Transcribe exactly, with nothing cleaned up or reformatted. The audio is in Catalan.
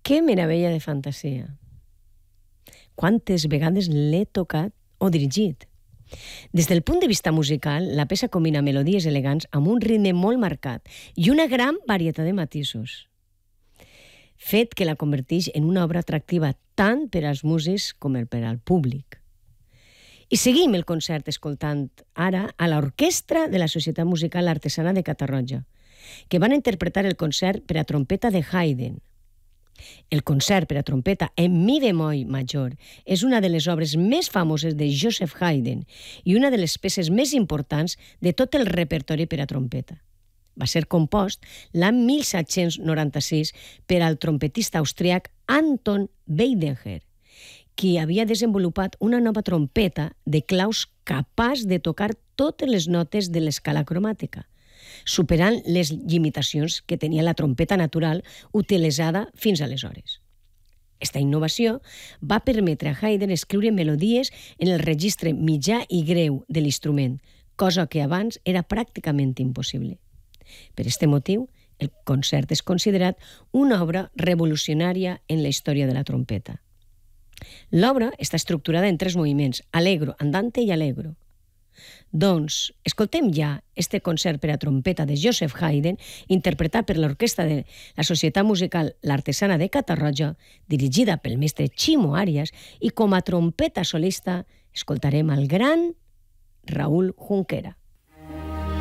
Que meravella de fantasia! Quantes vegades l'he tocat o dirigit. Des del punt de vista musical, la peça combina melodies elegants amb un ritme molt marcat i una gran varietat de matisos, fet que la converteix en una obra atractiva tant per als músics com per al públic. I seguim el concert escoltant ara a l'orquestra de la Societat Musical Artesana de Catarroja, que van interpretar el concert per a trompeta de Haydn. El concert per a trompeta en mi bemoll major és una de les obres més famoses de Joseph Haydn i una de les peces més importants de tot el repertori per a trompeta. Va ser compost l'any mil set-cents noranta-sis per al trompetista austríac Anton Weidenherr, qui havia desenvolupat una nova trompeta de claus capaç de tocar totes les notes de l'escala cromàtica, superant les limitacions que tenia la trompeta natural utilitzada fins aleshores. Esta innovació va permetre a Haydn escriure melodies en el registre mitjà i greu de l'instrument, cosa que abans era pràcticament impossible. Per aquest motiu, el concert és considerat una obra revolucionària en la història de la trompeta. L'obra està estructurada en tres moviments, allegro, andante i allegro. Doncs, escoltem ja este concert per a trompeta de Joseph Haydn, interpretat per l'orquestra de la Societat Musical L'Artesana de Catarroja, dirigida pel mestre Chimo Arias, i com a trompeta solista escoltarem el gran Raúl Junquera.